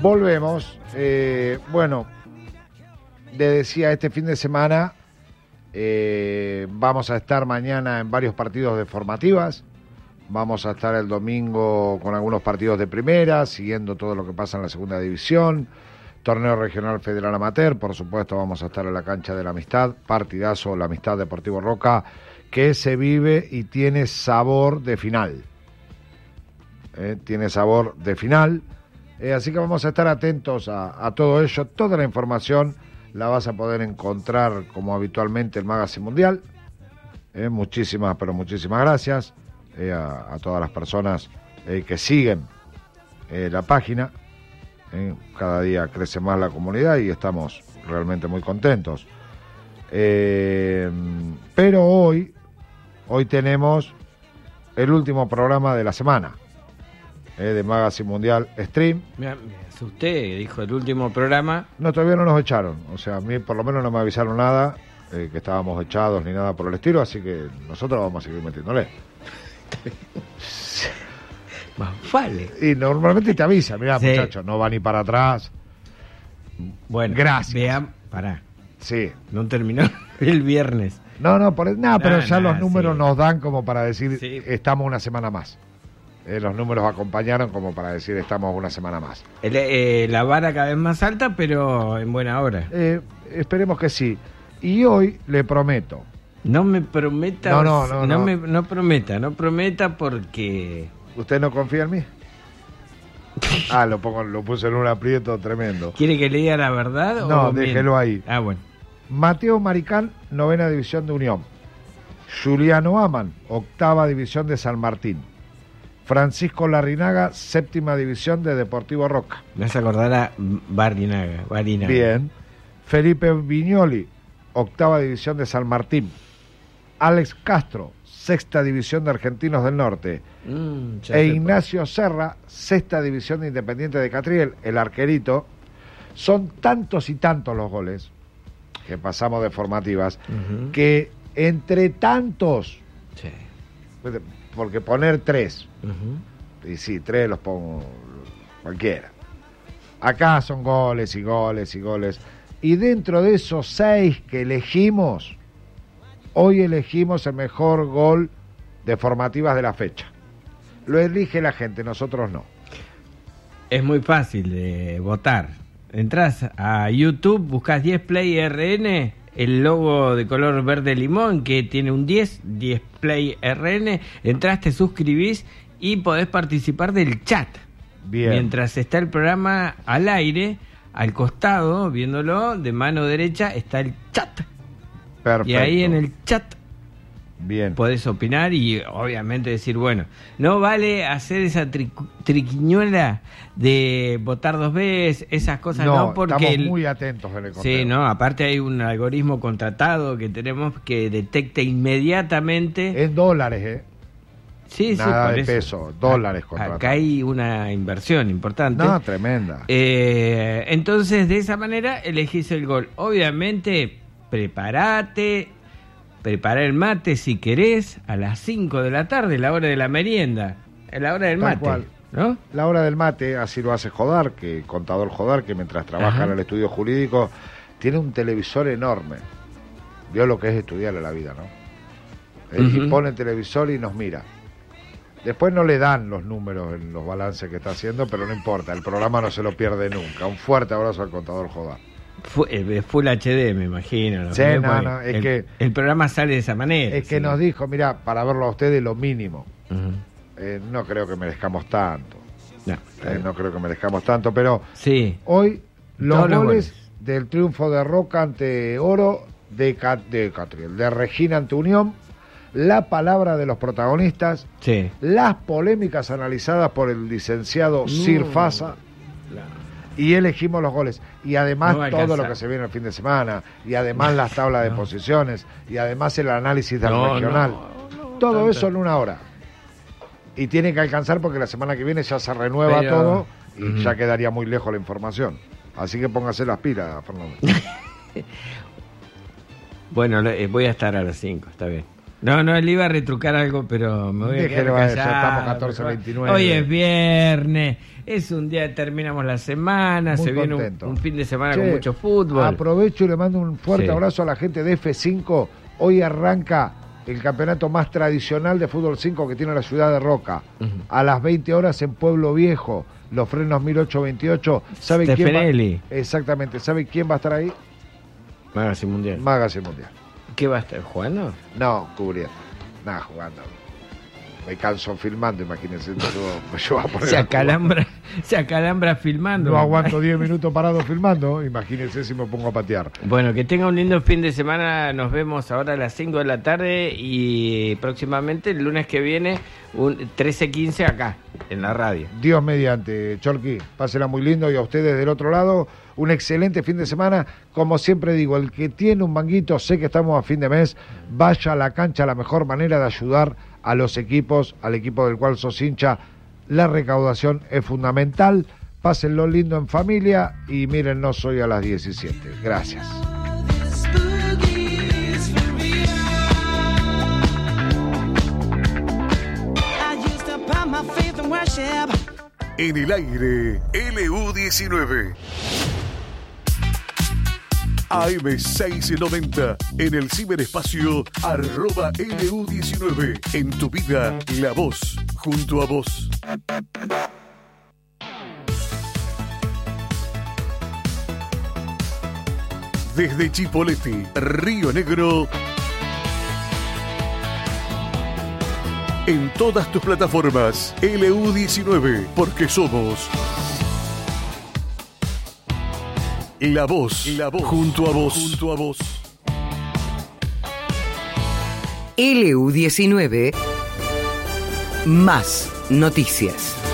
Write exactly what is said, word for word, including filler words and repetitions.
Volvemos. Eh, bueno, le decía, este fin de semana eh, vamos a estar mañana en varios partidos de formativas. Vamos a estar el domingo con algunos partidos de primera, siguiendo todo lo que pasa en la segunda división. Torneo Regional Federal Amateur, por supuesto vamos a estar en la cancha de la Amistad, partidazo, la Amistad Deportivo Roca, que se vive y tiene sabor de final. Eh, tiene sabor de final. Eh, así que vamos a estar atentos a, a todo ello. Toda la información la vas a poder encontrar como habitualmente en Magazine Mundial. Eh, muchísimas, pero muchísimas gracias eh, a, a todas las personas eh, que siguen eh, la página. Eh, cada día crece más la comunidad y estamos realmente muy contentos. Eh, pero hoy, hoy tenemos el último programa de la semana. Eh, de Magazine Mundial Stream. Me, me asusté, dijo el último programa. No, todavía no nos echaron. O sea, a mí por lo menos no me avisaron nada, eh, que estábamos echados ni nada por el estilo, así que nosotros vamos a seguir metiéndole. Más vale. Y normalmente te avisa, mirá, Sí. muchachos, no va ni para atrás. Bueno, Gracias. Vean, pará, Sí. no terminó el viernes. No, no, por, no, pero Nah, ya nah, los números sí. nos dan como para decir, Sí. estamos una semana más. Eh, los números acompañaron como para decir, estamos una semana más. El, eh, la vara cada vez más alta, pero en buena hora. Eh, esperemos que sí. Y hoy le prometo. No me prometa, No, no, no, no. Me, no prometa, no prometa porque... ¿Usted no confía en mí? Ah, lo pongo, lo puse en un aprieto tremendo. ¿Quiere que le diga la verdad? No, o déjelo miente? ahí. Ah, bueno. Mateo Maricán, novena división de Unión. Juliano Aman, octava división de San Martín. Francisco Larrinaga, séptima división de Deportivo Roca. Me vas a acordar a Barinaga. Barinaga. Bien. Felipe Viñoli, octava división de San Martín. Alex Castro, sexta división de Argentinos del Norte. Mm, ya E sé Ignacio Serra, sexta división de Independiente de Catriel, el arquerito. Son tantos y tantos los goles que pasamos de formativas, Ujú. que entre tantos, Sí. porque poner tres, Ujú. y sí, tres los pongo cualquiera. Acá son goles y goles y goles. Y dentro de esos seis que elegimos, hoy elegimos el mejor gol de formativas de la fecha. Lo elige la gente, nosotros no. Es muy fácil de votar. Entrás a YouTube, buscas diez Play R N, el logo de color verde limón que tiene un diez, diez Play R N. Entrás, te suscribís y podés participar del chat. Bien. Mientras está el programa al aire, al costado, viéndolo, de mano derecha, está el chat. Perfecto. Y ahí en el chat Bien. podés opinar y obviamente decir, bueno, no vale hacer esa tri- triquiñuela de votar dos veces, esas cosas no, no, porque... estamos el- muy atentos en el conteo. Sí, no, aparte hay un algoritmo contratado que tenemos que detecta inmediatamente... En dólares, ¿eh? Sí, nada sí, por de eso. peso, dólares Acá contratados. hay una inversión importante. No, tremenda. Eh, entonces, de esa manera elegís el gol. Obviamente, prepárate, prepara el mate si querés, a las cinco de la tarde, la hora de la merienda, a la hora del Tal mate, cual. ¿no? La hora del mate, así lo hace Jodar, que contador Jodar, que mientras trabaja Ajá. en el estudio jurídico, tiene un televisor enorme. Vio lo que es estudiarle la vida, ¿no? Eh, Ujú. Y pone el televisor y nos mira. Después no le dan los números en los balances que está haciendo, pero no importa, el programa no se lo pierde nunca. Un fuerte abrazo al contador Jodar. Fu- eh, Full H D, me imagino. ¿no? Sí, Porque no, no, es el, que- el programa sale de esa manera. Es que sí. nos dijo, mira, para verlo a ustedes lo mínimo. Ujú. Eh, no creo que merezcamos tanto. No, está Eh, bien. no creo que merezcamos tanto, pero Sí, hoy los Todos los goles goles. del triunfo de Roca ante Oro, de, Cat, de Catriel, de Regina ante Unión, la palabra de los protagonistas, sí. las polémicas analizadas por el licenciado Sir Fasa, Claro. y elegimos los goles. Y además No va a todo alcanzar. lo que se viene el fin de semana, y además las tablas de No. posiciones, y además el análisis del No, regional. no, no, todo tanto. eso en una hora. Y tiene que alcanzar porque la semana que viene ya se renueva Pero- todo y Ujú. ya quedaría muy lejos la información. Así que póngase las pilas, Fernando. Bueno, le- eh, voy a estar a las cinco, está bien. No, no, él iba a retrucar algo, pero me voy a Déjelo quedar a eso, callado. estamos catorce veintinueve. Hoy es viernes, es un día, terminamos la semana, Muy se viene contento. un, un fin de semana Che, con mucho fútbol. Aprovecho y le mando un fuerte Sí. abrazo a la gente de F cinco. Hoy arranca el campeonato más tradicional de fútbol cinco que tiene la ciudad de Roca. Ujú. A las veinte horas en Pueblo Viejo, los frenos mil ochocientos veintiocho. ¿Sabe quién va? Stefanelli. Exactamente, ¿sabe quién va a estar ahí? Magazine Mundial. Magazine Mundial. ¿Qué va a estar jugando? No, cubriendo. Nada, jugando. Me canso filmando, imagínense. Yo, yo voy a poner Se a acalambra, se acalambra filmando. jugar. No aguanto diez minutos parado filmando. Imagínense si me pongo a patear. Bueno, que tenga un lindo fin de semana. Nos vemos ahora a las cinco de la tarde y próximamente el lunes que viene, un trece quince acá, en la radio. Dios mediante, Cholqui, pásela muy lindo y a ustedes del otro lado, un excelente fin de semana. Como siempre digo, el que tiene un manguito, sé que estamos a fin de mes, vaya a la cancha, la mejor manera de ayudar a los equipos, al equipo del cual sos hincha. La recaudación es fundamental, pásenlo lindo en familia y miren, no soy a las diecisiete. Gracias. En el aire, L U diecinueve. A M seiscientos noventa, en el ciberespacio, arroba L U diecinueve. En tu vida, la voz, junto a vos. Desde Chipoleti, Río Negro, en todas tus plataformas, L U diecinueve, porque somos la voz, la voz, junto a vos, junto a vos. L U diecinueve, más noticias.